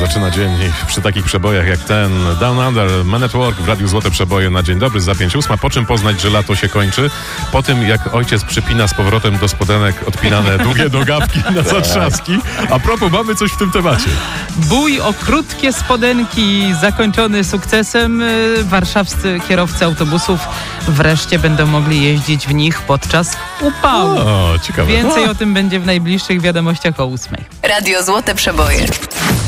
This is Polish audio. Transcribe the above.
zaczyna dzień przy takich przebojach jak ten. Down Under, Man at Work w Radiu Złote Przeboje na dzień dobry za 5:08. Po czym poznać, że lato się kończy? Po tym, jak ojciec przypina z powrotem do spodenek odpinane długie nogawki na zatrzaski. A propos, mamy coś w tym temacie. Bój o krótkie spodenki zakończony sukcesem. Warszawscy kierowcy autobusów wreszcie będą mogli jeździć w nich podczas upału. O, ciekawe. Więcej o tym będzie w najbliższych wiadomościach o 8:00. Radio Złote Przeboje.